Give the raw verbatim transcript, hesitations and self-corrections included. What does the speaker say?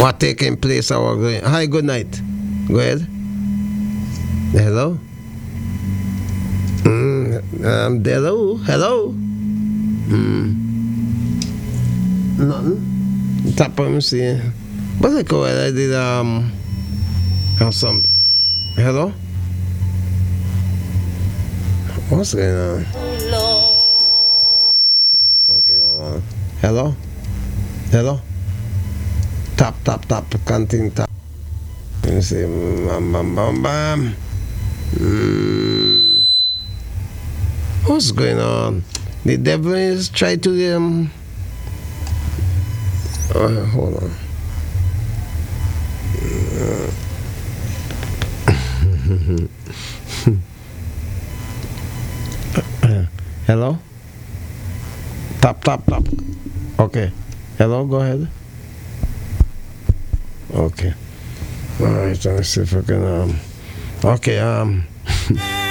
what taking place or going. Hi, good night. Go ahead. Hello. Mm, um, hello, hello. Mm. Nothing. Tap on me see. But I go ahead. I did um have some. Hello. What's going on? Okay, hold on. Hello. Hello. Tap tap tap. Continue tap. Let me see. Bam bam bam bam. Mm. What's going on? The devil is trying to um. Uh, hold on. Hello. Tap tap tap. Okay. Hello. Go ahead. Okay. All right. Let's see if I can um. Okay. Um.